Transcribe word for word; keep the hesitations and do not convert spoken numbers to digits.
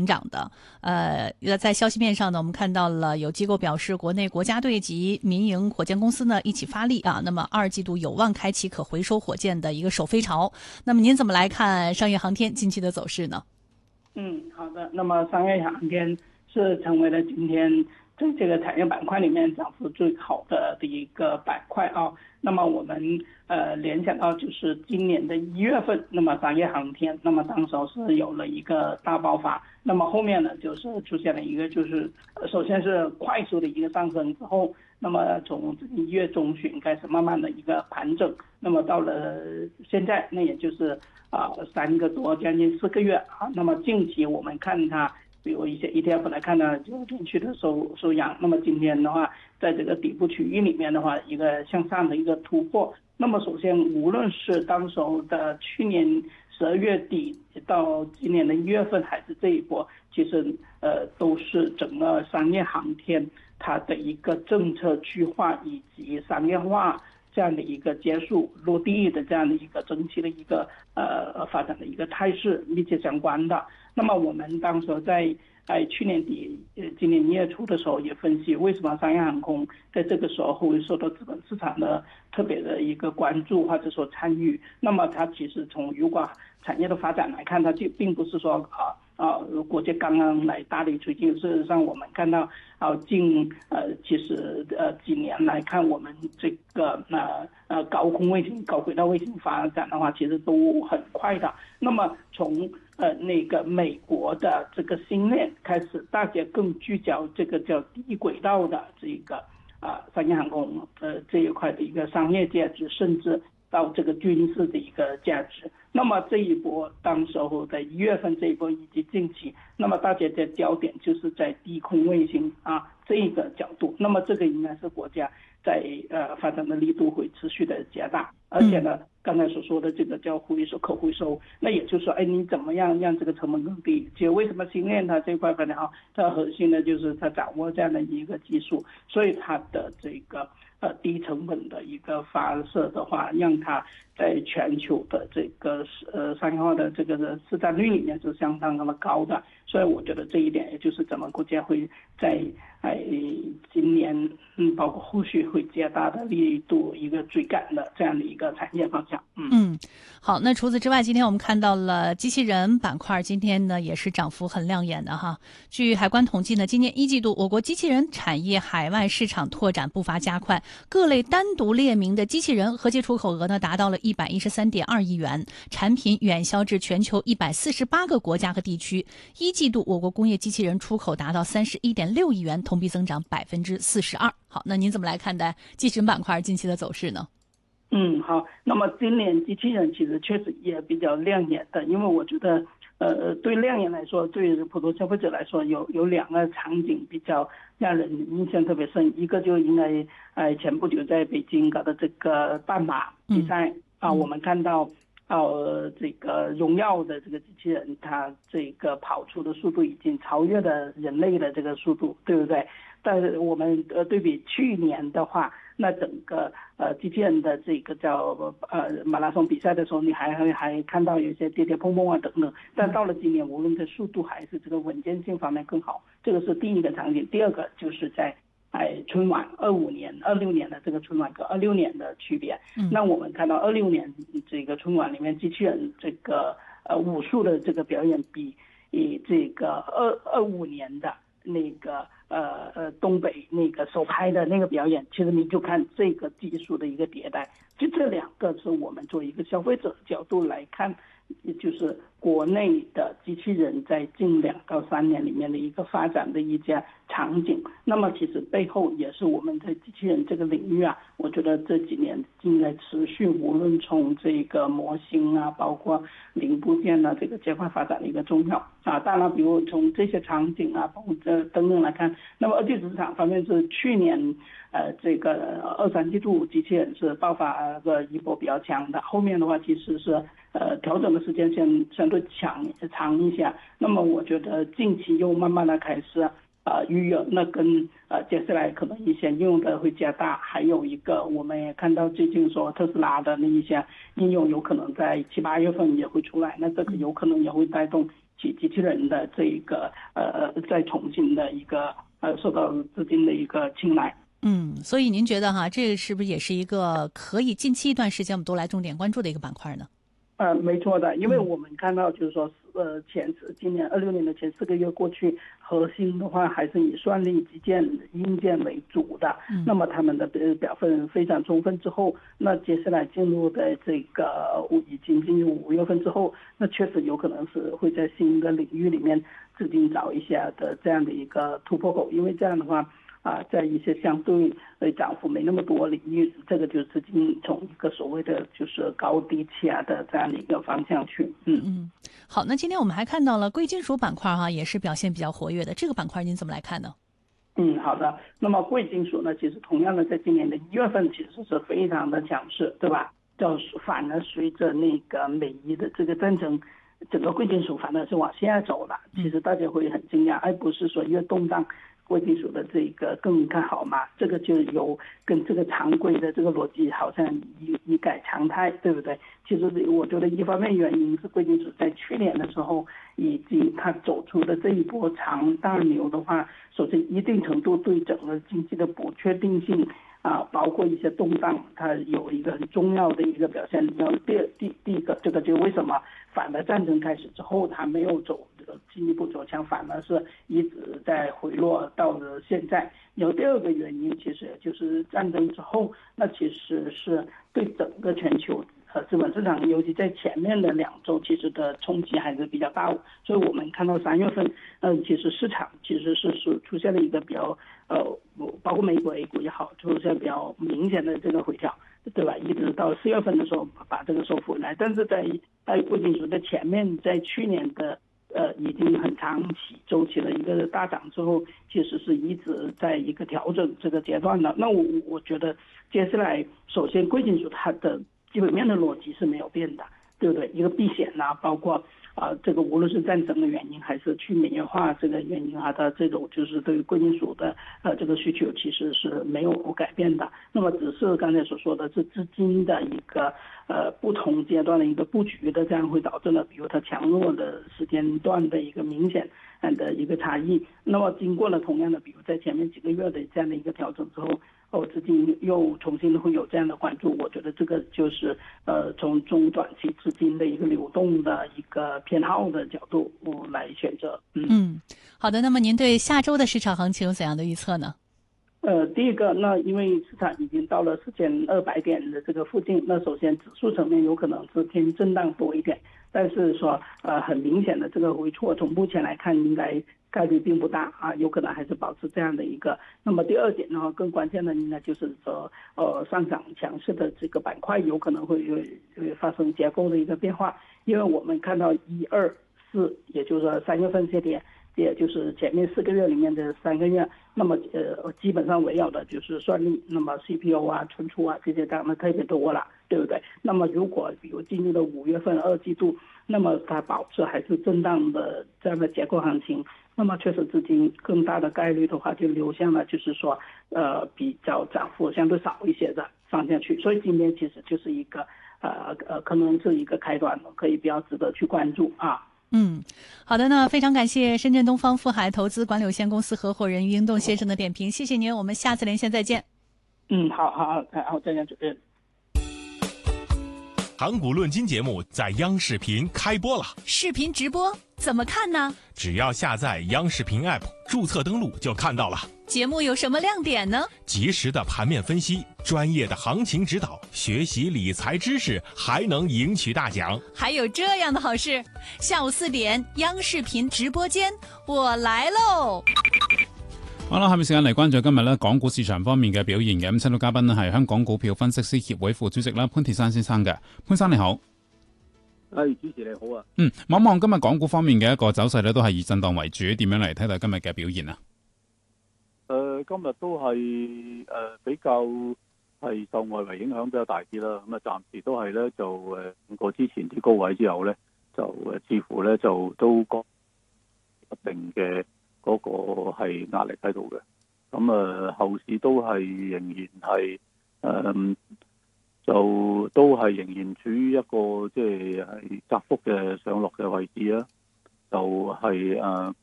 领涨的。呃，在消息面上呢，我们看到了有机构表示，国内国家队及民营火箭公司呢一起发力啊，那么二季度有望开启可回收火箭的一个首飞潮。那么您怎么来看商业航天近期的走势呢？ 嗯，好的。那么商业航天是成为了今天在这个产业板块里面涨幅最好的的一个板块啊。那么我们呃联想到就是今年的一月份，那么商业航天，那么当时是有了一个大爆发。那么后面呢，就是出现了一个就是首先是快速的一个上升之后，那么从这个一月中旬开始慢慢的一个盘整，那么到了现在，那也就是啊、呃、三个多将近四个月啊。那么近期我们看它，比如一些 E T F 来看呢，就连续的收收阳。那么今天的话，在这个底部区域里面的话，一个向上的一个突破。那么首先，无论是当时候的去年十二月底到今年的一月份，还是这一波，其实呃都是整个商业航天它的一个政策去化以及商业化这样的一个结束落地的这样的一个整体的一个呃发展的一个态势密切相关的。那么我们当时在在去年底呃今年一月初的时候也分析，为什么商业航空在这个时候会受到资本市场的特别的一个关注或者说参与。那么它其实从油管产业的发展来看，它就并不是说啊啊国家刚刚来大力推进。事实上我们看到啊近呃其实呃几年来看，我们这个呃呃高空卫星高轨道卫星发展的话，其实都很快的。那么从呃那个美国的这个星链开始，大家更聚焦这个叫低轨道的这个啊、呃、商业航空呃这一块的一个商业价值，甚至到这个军事的一个价值。那么这一波当时候的一月份这一波以及近期，那么大家的焦点就是在低空卫星啊这一个角度。那么这个应该是国家在呃发展的力度会持续的加大。而且呢，刚才所说的这个叫回收可回收，那也就是说，哎，你怎么样让这个成本更低？其实为什么星链它这块发展好，它核心的就是它掌握这样的一个技术，所以它的这个呃低成本的一个发射的话，让它在全球的这个呃商业化的这个市占率里面是相当的高的。所以我觉得这一点也就是咱们国家会在哎今年嗯包括后续会加大的力度一个追赶的这样的一个产业方向。嗯嗯，好，那除此之外，今天我们看到了机器人板块，今天呢也是涨幅很亮眼的哈。据海关统计呢，今年一季度我国机器人产业海外市场拓展步伐加快，各类单独列明的机器人合计出口额呢达到了一百一十三点二亿元，产品远销至全球一百四十八个国家和地区。一季度我国工业机器人出口达到三十一点六亿元，同比增长百分之四十二。好，那您怎么来看待机器人板块近期的走势呢？ 嗯，好。那么今年机器人其实确实也比较亮眼的，因为我觉得，呃，对亮眼来说，对普通消费者来说，有有两个场景比较让人印象特别深。一个就应该，呃，前不久在北京搞的这个半马比赛、嗯、啊，我们看到。呃，这个荣耀的这个机器人，它这个跑出的速度已经超越了人类的这个速度，对不对？但是我们呃对比去年的话，那整个呃机器人的这个叫呃马拉松比赛的时候，你还还还看到有一些跌跌碰碰啊等等。但到了今年，无论在速度还是这个稳健性方面更好，这个是第一个场景。第二个就是在。哎，春晚二五年、二六年的这个春晚和二六年的区别。嗯，那我们看到二六年这个春晚里面，机器人这个呃武术的这个表演比以这个二二五年的那个呃呃东北那个手拍的那个表演，其实你就看这个技术的一个迭代，就这两个是我们作为一个消费者角度来看，也就是国内的机器人在近两到三年里面的一个发展的一家场景。那么其实背后也是我们在机器人这个领域啊，我觉得这几年应该持续，无论从这个模型啊，包括零部件啊，这个加快发展的一个重要啊。当然，比如从这些场景啊，包括这等等来看，那么二级市场方面是去年呃这个二三季度机器人是爆发的一波比较强的，后面的话其实是呃调整的时间相相对长长一些。那么我觉得近期又慢慢的开始。呃，预热那跟呃接下来可能一些应用的会加大，还有一个我们也看到最近说特斯拉的那一些应用有可能在七八月份也会出来，那这个有可能也会带动机机器人的这一个呃再重新的一个呃受到资金的一个青睐。 嗯，所以您觉得哈，这个是不是也是一个可以近期一段时间我们都来重点关注的一个板块呢？ 呃，没错的，因为我们看到就是说，呃，前今年二六年的前四个月过去，核心的话还是以算力、基建、硬件为主的。嗯、那么他们的表现非常充分之后，那接下来进入的这个已经进入五月份之后，那确实有可能是会在新的领域里面资金找一下的这样的一个突破口，因为这样的话。啊，在一些相对呃涨幅没那么多领域，这个就是资金从一个所谓的就是高低起啊的这样的一个方向去。嗯嗯，好，那今天我们还看到了贵金属板块哈，也是表现比较活跃的，这个板块您怎么来看呢？ 嗯，好的。那么贵金属呢，其实同样的在今年的一月份其实是非常的强势，对吧？就反而随着那个美伊的这个战争，整个贵金属反而是往下走了。其实大家会很惊讶，而不是说越动荡。贵金属的这个更看好嘛，这个就有跟这个常规的这个逻辑好像一一改常态，对不对？其实我觉得一方面原因是贵金属在去年的时候已经它走出的这一波长大牛的话，首先一定程度对整个经济的不确定性啊，包括一些动荡，它有一个很重要的一个表现。然后第第第一个，这个就为什么反而战争开始之后它没有走进一步走强，反而是一直在回落到了现在。有第二个原因，其实就是战争之后，那其实是对整个全球呃资本市场，尤其在前面的两周，其实的冲击还是比较大。所以我们看到三月份，嗯、呃，其实市场其实是是出现了一个比较呃，包括美国 A 股也好，出现比较明显的这个回调。对吧？一直到四月份的时候把这个收复来，但是在在贵金属的前面，在去年的呃已经很长期周期的一个大涨之后，其实是一直在一个调整这个阶段的。那我我觉得接下来，首先贵金属它的基本面的逻辑是没有变的，对不对？一个避险呐、啊，包括啊、呃、这个无论是战争的原因还是去美元化这个原因啊，它这种就是对于贵金属的呃这个需求其实是没有改变的。那么只是刚才所说的是资金的一个呃不同阶段的一个布局的，这样会导致了比如它强弱的时间段的一个明显的一个差异。那么经过了同样的比如在前面几个月的这样的一个调整之后，哦，资金又重新会有这样的关注，我觉得这个就是呃从中短期资金的一个流动的一个偏好的角度来选择。 嗯嗯，好的。那么您对下周的市场行情有怎样的预测呢？ 呃，第一个，那因为市场已经到了四千二百点的这个附近，那首先指数层面有可能是偏震荡多一点，但是说呃很明显的这个回挫，从目前来看应该概率并不大啊，有可能还是保持这样的一个。那么第二点呢，更关键的应该就是说呃上涨强势的这个板块有可能会会发生结构的一个变化，因为我们看到一二四，也就是说三月份这点。也就是前面四个月里面的三个月，那么呃基本上围绕的就是算力，那么 C P U 啊、存储啊这些涨得特别多了，对不对？那么如果比如进入了五月份二季度，那么它保持还是震荡的这样的结构行情，那么确实资金更大的概率的话就流向了就是说呃比较涨幅相对少一些的方向去，所以今天其实就是一个呃呃可能是一个开端，可以比较值得去关注啊。 嗯，好的呢，非常感谢深圳东方富海投资管理有限公司合伙人于英栋先生的点评，谢谢您，我们下次连线再见。 嗯，好好好，好，再见，主任。 谈股论金节目在央视频开播了， 视频直播怎么看呢？ 只要下载央视频 App， 注册登录就看到了。 节目有什么亮点呢？ 及时的盘面分析，专业的行情指导，学习理财知识，还能赢取大奖。 还有这样的好事，下午四點央視頻直播間，我來嘍！ 好啦，下面時間嚟關注今日咧港股市場方面嘅表現嘅。咁請到嘉賓咧係香港股票分析師協會副主席啦潘鐵珊先生嘅。潘生你好。 係，主持你好啊。 嗯，望望今日港股方面嘅一個走勢咧，都係以震盪為主，點樣嚟睇睇今日嘅表現啊？ 誒、呃，今日都係誒、呃、比較係受外圍影響比較大啲啦。咁啊，暫時都係咧就誒過之前啲高位之後咧，就誒似乎咧就都覺一定嘅嗰個係壓力喺度嘅。咁啊、呃，後市都係仍然係誒、呃、就都係仍然處於一個即係係窄幅嘅上落嘅位置啦。 就係誒